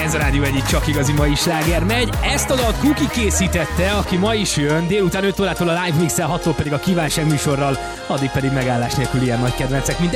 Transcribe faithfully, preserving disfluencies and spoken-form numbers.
Ez a Rádió egyik csak igazi mai sláger megy. Ezt a dalt Kuki készítette, aki ma is jön, délután öt órától a Live Mix-el, hattól pedig a kívánság műsorral, addig pedig megállás nélkül ilyen nagy kedvencek, mint